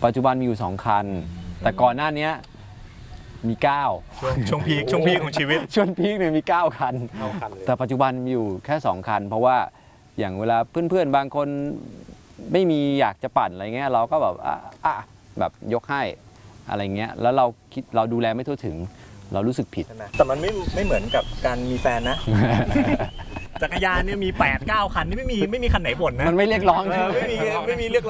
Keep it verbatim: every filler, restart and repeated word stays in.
ปัจจุบันมีอยู่สองคันแต่ก่อนหน้านี้มีเก้าช่วงช่วงพีคช่วงพีคของชีวิตช่วงพีคเนี่ยมีเก้าคันแต่ปัจจุบันมีอยู่แค่สองคันเพราะว่าอย่างเวลาเพื่อนๆบางคนไม่มีอยากจะปั่นอะไรเงี้ยเราก็แบบอ่ะแบบยกให้อะไรเงี้ยแล้วเราคิดเราดูแลไม่ทั่วถึงเรารู้สึกผิดแต่มันไม่ไม่เหมือนกับการมีแฟนนะ จักรยานเนี่ยมี แปด เก้า คันนี่ไม่มีไม่มีคันไหนบ่นนะมันไม่เรียกร้องไม่มีไม่มีเรียก